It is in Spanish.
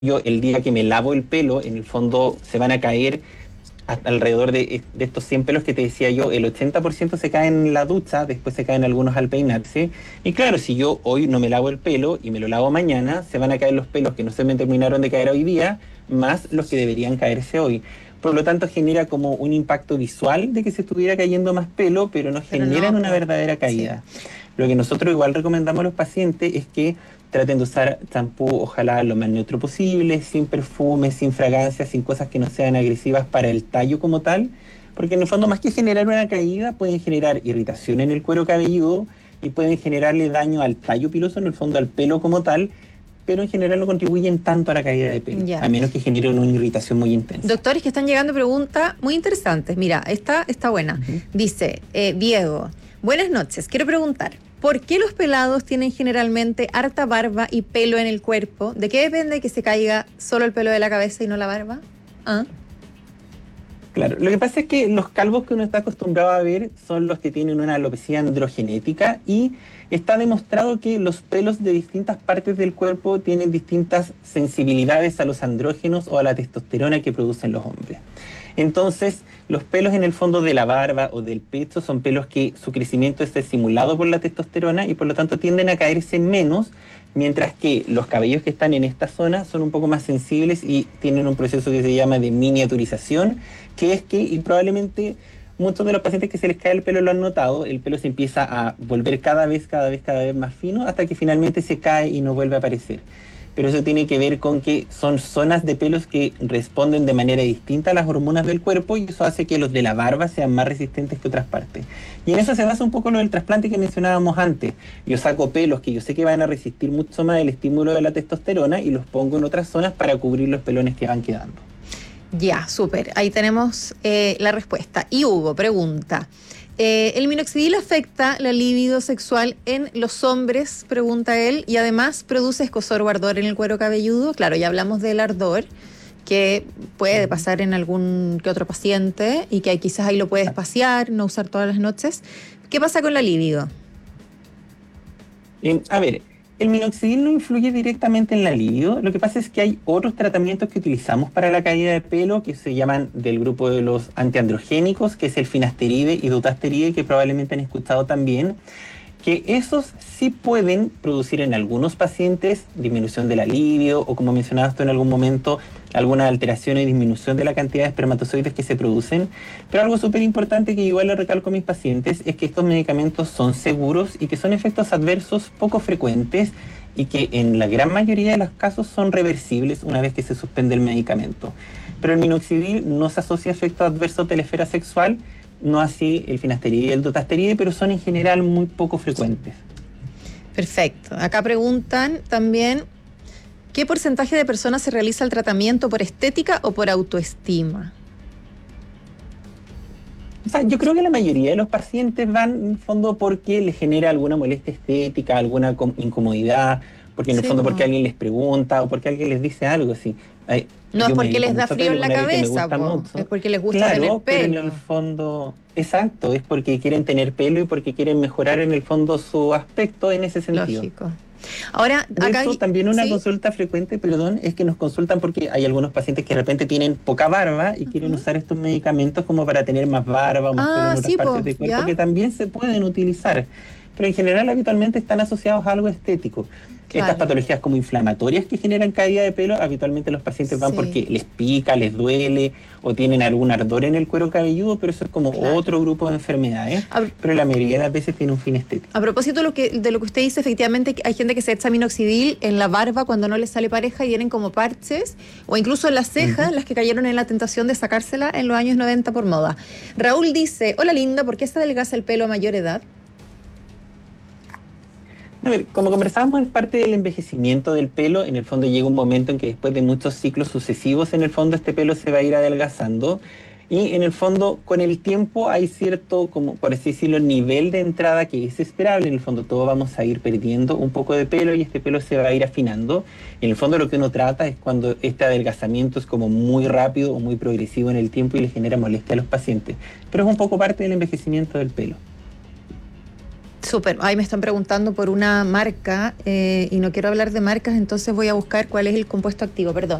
yo el día que me lavo el pelo, en el fondo se van a caer alrededor de estos 100 pelos que te decía yo, el 80% se caen en la ducha, después se caen algunos al peinarse. Y claro, si yo hoy no me lavo el pelo y me lo lavo mañana, se van a caer los pelos que no se me terminaron de caer hoy día, más los que deberían caerse hoy. Por lo tanto, genera como un impacto visual de que se estuviera cayendo más pelo, pero no Pero no, generan una po. verdadera Sí. caída. Lo que nosotros igual recomendamos a los pacientes es que traten de usar champú, ojalá lo más neutro posible, sin perfume, sin fragancias, sin cosas que no sean agresivas para el tallo como tal, porque en el fondo más que generar una caída, pueden generar irritación en el cuero cabelludo y pueden generarle daño al tallo piloso, en el fondo al pelo como tal, pero en general no contribuyen tanto a la caída de pelo, a Ya. menos que generen una irritación muy intensa. Doctores que están llegando preguntas muy interesantes. Mira, esta está buena. Ujú. Dice, Diego, buenas noches. Quiero preguntar, ¿por qué los pelados tienen generalmente harta barba y pelo en el cuerpo? ¿De qué depende que se caiga solo el pelo de la cabeza y no la barba? Ah, Claro, lo que pasa es que los calvos que uno está acostumbrado a ver son los que tienen una alopecia androgenética y está demostrado que los pelos de distintas partes del cuerpo tienen distintas sensibilidades a los andrógenos o a la testosterona que producen los hombres. Entonces, los pelos en el fondo de la barba o del pecho son pelos que su crecimiento está estimulado por la testosterona y por lo tanto tienden a caerse menos, mientras que los cabellos que están en esta zona son un poco más sensibles y tienen un proceso que se llama de miniaturización, que es que, y probablemente muchos de los pacientes que se les cae el pelo lo han notado, el pelo se empieza a volver cada vez más fino hasta que finalmente se cae y no vuelve a aparecer. Pero eso tiene que ver con que son zonas de pelos que responden de manera distinta a las hormonas del cuerpo y eso hace que los de la barba sean más resistentes que otras partes. Y en eso se basa un poco lo del trasplante que mencionábamos antes. Yo saco pelos que yo sé que van a resistir mucho más el estímulo de la testosterona y los pongo en otras zonas para cubrir los pelones que van quedando. ya, súper. Ahí tenemos la respuesta. Y Hugo pregunta, ¿el minoxidil afecta la libido sexual en los hombres? Pregunta él. Y además, ¿produce escozor o ardor en el cuero cabelludo? Claro, ya hablamos del ardor, que puede pasar en algún que otro paciente y que quizás ahí lo puede espaciar, no usar todas las noches. ¿Qué pasa con la libido? A ver, el minoxidil no influye directamente en la libido. Lo que pasa es que hay otros tratamientos que utilizamos para la caída de pelo que se llaman del grupo de los antiandrogénicos, que es el finasteride y dutasteride, que probablemente han escuchado también, que esos sí pueden producir en algunos pacientes disminución de la libido o, como mencionabas tú en algún momento, alguna alteración y disminución de la cantidad de espermatozoides que se producen. Pero algo súper importante que igual le recalco a mis pacientes es que estos medicamentos son seguros y que son efectos adversos poco frecuentes y que en la gran mayoría de los casos son reversibles una vez que se suspende el medicamento. Pero el minoxidil no se asocia a efectos adversos de la esfera sexual, no así el finasteride y el dutasteride, pero son en general muy poco frecuentes. Perfecto. Acá preguntan también, ¿qué porcentaje de personas se realiza el tratamiento por estética o por autoestima? O sea, yo creo que la mayoría de los pacientes van en el fondo porque les genera alguna molestia estética, alguna incomodidad, porque en el Sí, fondo porque po. alguien les pregunta o porque alguien les dice algo así. Ay, No es yo me porque dedico les da mucho a frío pelo, en la una área que me cabeza, gusta po. Es mucho. porque les gusta tener Claro, pero en el pelo. fondo, exacto, es porque quieren tener pelo y porque quieren mejorar en el fondo su aspecto en ese sentido. Lógico. Ahora, De acá hecho, hay, también una ¿sí? consulta frecuente, perdón, es que nos consultan porque hay algunos pacientes que de repente tienen poca barba y quieren Ujú. usar estos medicamentos como para tener más barba o más pelo Ah, en otras sí, partes pues, del cuerpo, ya. que también se pueden utilizar. Pero en general habitualmente están asociados a algo estético. Estas Claro. patologías como inflamatorias que generan caída de pelo, habitualmente los pacientes van Sí, porque les pica, les duele o tienen algún ardor en el cuero cabelludo, pero eso es como claro. otro grupo de enfermedades. A, Pero la mayoría de las veces tiene un fin estético. a propósito de lo que usted dice, efectivamente hay gente que se echa minoxidil en la barba cuando no les sale pareja y vienen como parches, o incluso en las cejas, Ujú. las que cayeron en la tentación de sacársela en los años 90 por moda. Raúl dice, hola linda, ¿por qué se adelgaza el pelo a mayor edad? A ver, como conversábamos, es parte del envejecimiento del pelo. En el fondo llega un momento en que después de muchos ciclos sucesivos, en el fondo este pelo se va a ir adelgazando. Y en el fondo, con el tiempo hay cierto, como por así decirlo, nivel de entrada que es esperable. En el fondo todos vamos a ir perdiendo un poco de pelo y este pelo se va a ir afinando. En el fondo lo que uno trata es cuando este adelgazamiento es como muy rápido o muy progresivo en el tiempo y le genera molestia a los pacientes. Pero es un poco parte del envejecimiento del pelo. Súper. Ahí me están preguntando por una marca y no quiero hablar de marcas, entonces voy a buscar cuál es el compuesto activo, perdón.